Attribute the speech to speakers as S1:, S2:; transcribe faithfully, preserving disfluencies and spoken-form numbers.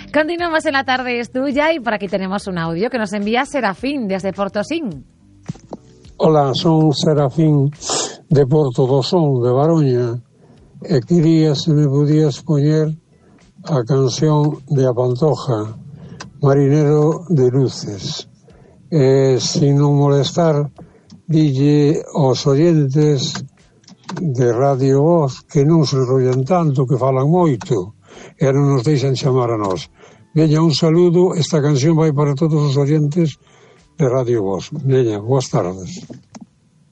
S1: Continuamos en La Tarde es Tuya y por aquí tenemos un audio que nos envía Serafín desde Portosín.
S2: Hola, son Serafín de Porto do Son, de Baroña, e quería se me podías poñer a canción de A Pantoja, Marinero de Luces. E, sin non molestar, dille aos oyentes de Radio Voz que non se enrollan tanto, que falan moito, e non nos deixan chamar a nós. Veña, un saludo, esta canción vai para todos os oyentes de Radio Voz. Veña, boas tardes.